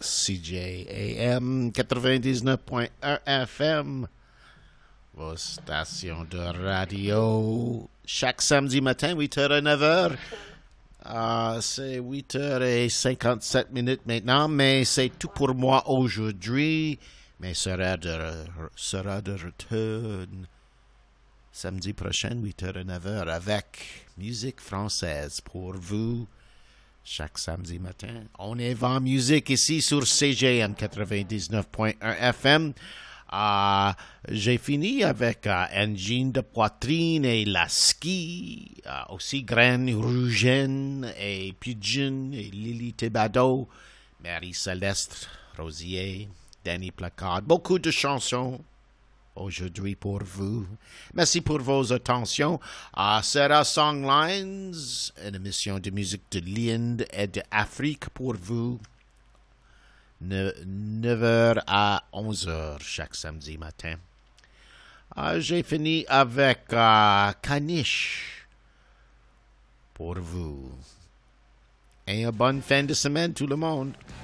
CJAM 99.1 FM, vos stations de radio, chaque samedi matin, 8h à 9h. C'est 8h57 maintenant, mais c'est tout pour moi aujourd'hui. Mais sera de retour samedi prochain, 8h à 9h, avec musique française pour vous. Chaque samedi matin, on est en musique ici sur CJM 99.1 FM. J'ai fini avec Engine de poitrine et la ski, aussi Graine Rougen et Pigeon et Lily Thibodeau, Marie-Céleste Rosier, Danny Placard. Beaucoup de chansons aujourd'hui pour vous. Merci pour vos attentions. Sera Songlines, une émission de musique de l'Inde et de l'Afrique pour vous. 9h à 11h chaque samedi matin. J'ai fini avec Caniche pour vous. Et une bonne fin de semaine tout le monde.